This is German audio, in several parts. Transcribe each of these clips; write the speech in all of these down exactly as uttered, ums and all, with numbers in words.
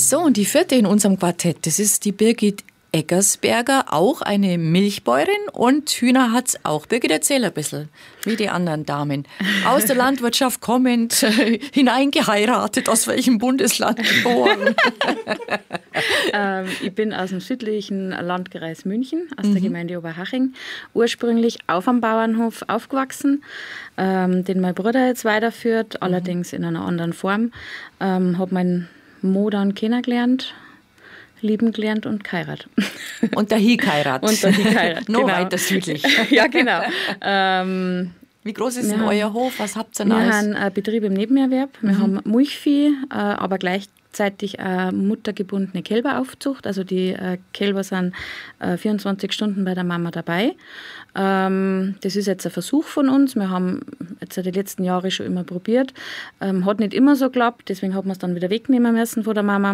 So, und die vierte in unserem Quartett, das ist die Birgit Eckersberger, auch eine Milchbäuerin und Hühner hat's auch. Birgit, erzähl ein bisschen, wie die anderen Damen. Aus der Landwirtschaft kommend, äh, hineingeheiratet, aus welchem Bundesland geboren? ähm, ich bin aus dem südlichen Landkreis München, aus mhm. der Gemeinde Oberhaching, ursprünglich auf am Bauernhof aufgewachsen, ähm, den mein Bruder jetzt weiterführt, mhm. allerdings in einer anderen Form. Ähm, habe meinen Mo dann kennengelernt, lieben gelernt und geheiratet. Und dahin geheiratet. Und dahin geheiratet, Noch genau. weiter südlich. Ja, genau. Ähm, Wie groß ist denn euer Hof? Was habt ihr denn Wir alles? haben einen Betrieb im Nebenerwerb. Wir mhm. haben Milchvieh, äh, aber gleichzeitig eine muttergebundene Kälberaufzucht. Also die äh, Kälber sind äh, vierundzwanzig Stunden bei der Mama dabei. Ähm, das ist jetzt ein Versuch von uns. Wir haben jetzt die letzten Jahre schon immer probiert. Ähm, hat nicht immer so geklappt, deswegen hat man es dann wieder wegnehmen müssen von der Mama.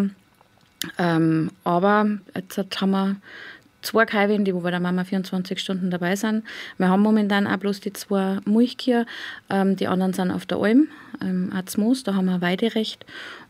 Ähm, aber jetzt haben wir zwei Kälber, die wo bei der Mama vierundzwanzig Stunden dabei sind. Wir haben momentan auch bloß die zwei Milchkühe. Ähm, die anderen sind auf der Alm, ähm, Arzmoos, da haben wir Weiderecht.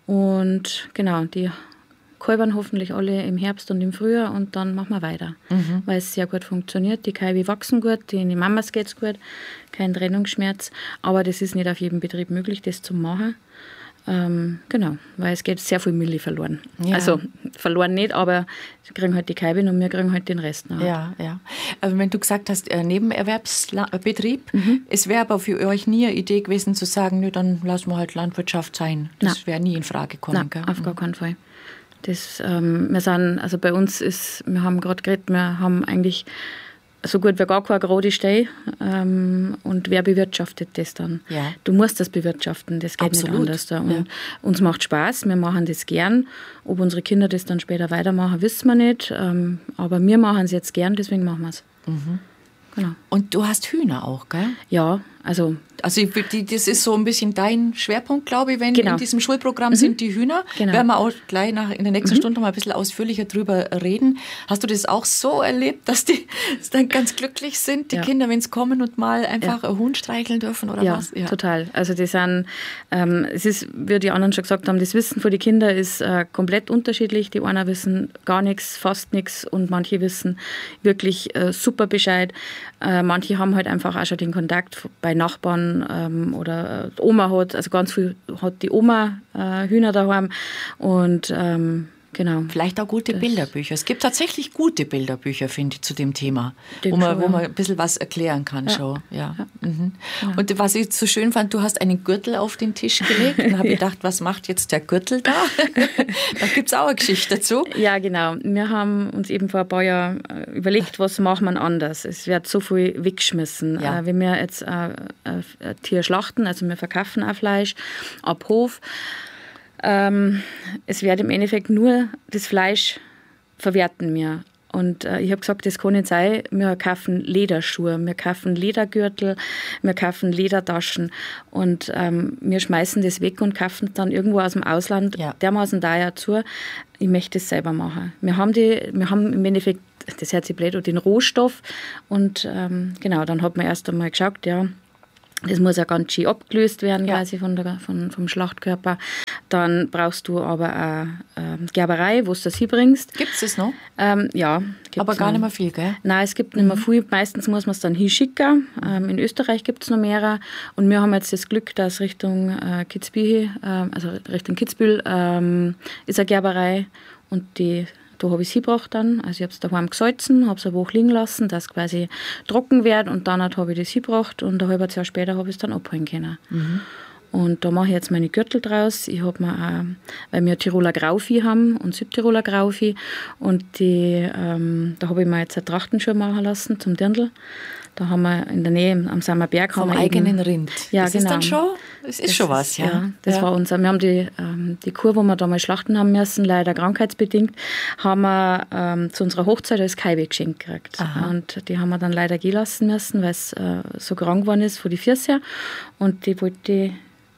Und genau, die kalbern hoffentlich alle im Herbst und im Frühjahr und dann machen wir weiter, mhm. weil es sehr gut funktioniert. Die Kälber wachsen gut, den Mamas geht es gut, kein Trennungsschmerz. Aber das ist nicht auf jedem Betrieb möglich, das zu machen. Ähm, genau, weil es geht sehr viel Milch verloren. Ja. Also verloren nicht, aber sie kriegen halt die Kälber und wir kriegen halt den Rest noch. Ja, ja. Also wenn du gesagt hast, äh, Nebenerwerbsbetrieb, mhm. es wäre aber für euch nie eine Idee gewesen zu sagen, nö, dann lassen wir halt Landwirtschaft sein. Das wäre nie in Frage gekommen. Nein, auf gar keinen Fall. Das, ähm, wir sind, also bei uns ist, wir haben gerade geredet, wir haben eigentlich so gut wie gar keine gerade Stelle. Ähm, und wer bewirtschaftet das dann? Ja. Du musst das bewirtschaften, das geht Absolut. nicht anders. Da. Und ja. uns macht Spaß, wir machen das gern. Ob unsere Kinder das dann später weitermachen, wissen wir nicht. Ähm, aber wir machen es jetzt gern, deswegen machen wir es. Mhm. Genau. Und du hast Hühner auch, gell? Ja, also... Also die, das ist so ein bisschen dein Schwerpunkt, glaube ich, wenn genau. in diesem Schulprogramm mhm. sind die Hühner. Genau. Werden wir auch gleich nach, in der nächsten mhm. Stunde mal ein bisschen ausführlicher drüber reden. Hast du das auch so erlebt, dass die dass dann ganz glücklich sind, die ja. Kinder, wenn sie kommen und mal einfach ja. ein Huhn streicheln dürfen oder ja, was? Ja, total. Also die sind, ähm, es ist, wie die anderen schon gesagt haben, das Wissen von den Kindern ist äh, komplett unterschiedlich. Die einen wissen gar nichts, fast nichts und manche wissen wirklich äh, super Bescheid. Äh, manche haben halt einfach auch schon den Kontakt bei Nachbarn ähm, oder die Oma hat, also ganz viel hat die Oma äh, Hühner daheim und ähm, genau. Vielleicht auch gute das Bilderbücher. Es gibt tatsächlich gute Bilderbücher, finde ich, zu dem Thema, den wo man, schon, wo ja. man ein bisschen was erklären kann. Ja. Schon. Ja. Ja. Mhm. Genau. Und was ich so schön fand, du hast einen Gürtel auf den Tisch gelegt und habe ja. gedacht, was macht jetzt der Gürtel da? Da gibt es auch eine Geschichte dazu. Ja, genau. Wir haben uns eben vor ein paar Jahren überlegt, was macht man anders. Es wird so viel weggeschmissen. Ja. Wenn wir jetzt ein Tier schlachten, also wir verkaufen auch Fleisch ab Hof, Ähm, es wird im Endeffekt nur das Fleisch verwerten wir. Und äh, ich habe gesagt, das kann nicht sein. Wir kaufen Lederschuhe, wir kaufen Ledergürtel, wir kaufen Ledertaschen und ähm, wir schmeißen das weg und kaufen dann irgendwo aus dem Ausland ja. dermaßen teuer zu. Ich möchte es selber machen. Wir haben, die, wir haben im Endeffekt, das hört sich blöd an, den Rohstoff und ähm, genau, dann hat man erst einmal geschaut, ja, das muss ja ganz schön abgelöst werden, ja. quasi von der, von, vom Schlachtkörper. Dann brauchst du aber eine ähm, Gerberei, wo du das hinbringst. Gibt es das noch? Ähm, ja. Aber gar noch. Nicht mehr viel, gell? Nein, es gibt nicht mehr viel. Meistens muss man es dann hinschicken. Ähm, in Österreich gibt es noch mehrere. Und wir haben jetzt das Glück, dass Richtung äh, Kitzbühel, äh, also Richtung Kitzbühel, ähm, ist eine Gerberei. Und die... Da habe ich es hingebracht dann, also ich habe es daheim gesalzen, habe es eine Woche liegen lassen, dass es quasi trocken wird und dann habe ich das hingebracht und ein halbes Jahr später habe ich es dann abholen können. Mhm. Und da mache ich jetzt meine Gürtel draus. Ich habe mir auch, weil wir Tiroler Grauvieh haben und Südtiroler Grauvieh und die, ähm, da habe ich mir jetzt eine Trachtenschule machen lassen zum Dirndl. Da haben wir in der Nähe am Sammerberg vom eigenen eben, Rind. Ja, das genau. ist dann schon, das ist das schon was, ja. ja das ja. war unser. Wir haben die, ähm, die Kuh, wo wir damals schlachten haben müssen, leider krankheitsbedingt, haben wir ähm, zu unserer Hochzeit als Kaibe geschenkt gekriegt. Aha. Und die haben wir dann leider gehen lassen müssen, weil es äh, so krank geworden ist von die Füße her. Und die wollte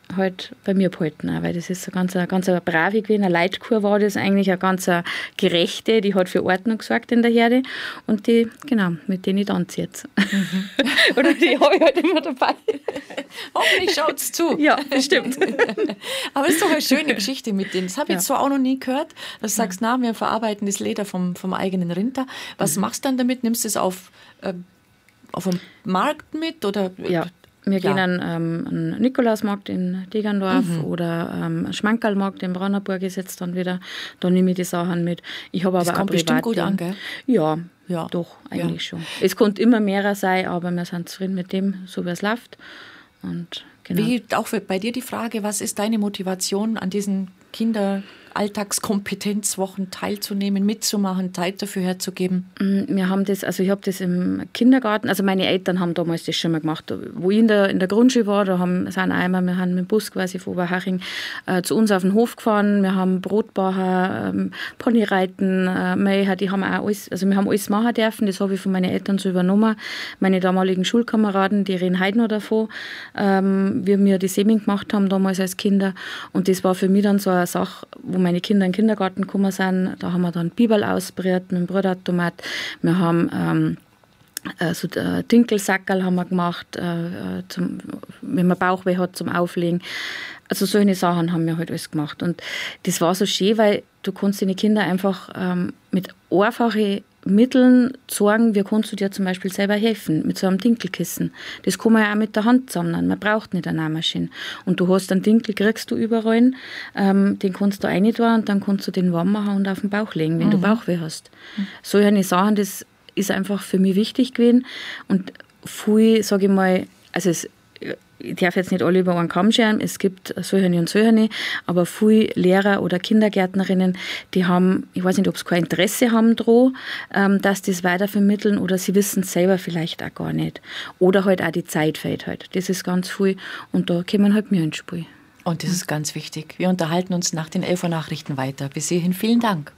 halt bei mir behalten, auch, weil das ist so ganz, ganz eine brave gewesen, eine Leitkur war das eigentlich, eine ganz gerechte, die hat für Ordnung gesorgt in der Herde und die, genau, mit denen ich tanze jetzt. Mhm. Oder die habe ich halt immer dabei. Hoffentlich schaut es zu. Ja, bestimmt. Aber es ist doch eine schöne Geschichte mit denen. Das habe ich ja. jetzt so auch noch nie gehört, dass du sagst, ja. na, wir verarbeiten das Leder vom, vom eigenen Rind da. Was mhm. machst du dann damit? Nimmst du es auf, äh, auf dem Markt mit? Oder? Ja. Wir Ja. gehen an ähm, einen Nikolausmarkt in Degerndorf mhm. oder ähm, einen Schmankerlmarkt in Brandenburg ist jetzt dann wieder. Da nehme ich die Sachen mit. Ich habe aber das auch kommt bestimmt gut an, gell? Ja, ja, doch, eigentlich ja. schon. Es konnte immer mehr sein, aber wir sind zufrieden mit dem, so wie es läuft. Und genau. Wie auch für, bei dir die Frage, was ist deine Motivation, an diesen Kinderalltagskompetenzwochen teilzunehmen, mitzumachen, Zeit dafür herzugeben? Wir haben das, also ich habe das im Kindergarten, also meine Eltern haben damals das schon mal gemacht. Wo ich in der, in der Grundschule war, da haben, sind einmal, wir haben mit dem Bus quasi von Oberhaching äh, zu uns auf den Hof gefahren, wir haben Brotbacher, ähm, Ponyreiten, äh, Mäher, die haben auch alles, also wir haben alles machen dürfen, das habe ich von meinen Eltern so übernommen. Meine damaligen Schulkameraden, die reden heute noch davon, ähm, wie wir die Semin gemacht haben damals als Kinder, und das war für mich dann so eine Sache, wo meine Kinder in den Kindergarten gekommen sind. Da haben wir dann Bibel ausbrüht mit dem Brotautomat. Wir haben ähm, so äh, Dinkelsackerl haben wir gemacht, äh, zum, wenn man Bauchweh hat, zum Auflegen. Also solche Sachen haben wir halt alles gemacht. Und das war so schön, weil du kannst deine Kinder einfach ähm, mit einfachen Mitteln zeigen, wie kannst du dir zum Beispiel selber helfen, mit so einem Dinkelkissen. Das kann man ja auch mit der Hand sammeln, man braucht nicht eine Nähmaschine. Und du hast einen Dinkel, kriegst du überall, ähm, den kannst du rein tun und dann kannst du den warm machen und auf den Bauch legen, wenn mhm. du Bauchweh hast. Mhm. Solche Sachen, das ist einfach für mich wichtig gewesen. Und viel, sage ich mal, also es ich darf jetzt nicht alle über einen Kamm scheren, es gibt solche und solche, aber viele Lehrer oder Kindergärtnerinnen, die haben, ich weiß nicht, ob sie kein Interesse haben daran, ähm, dass die das weitervermitteln, oder sie wissen es selber vielleicht auch gar nicht. Oder halt auch die Zeit fehlt halt. Das ist ganz viel und da kommen halt wir ins Spiel. Und das ist ganz wichtig. Wir unterhalten uns nach den elf Uhr Nachrichten weiter. Bis hierhin vielen Dank.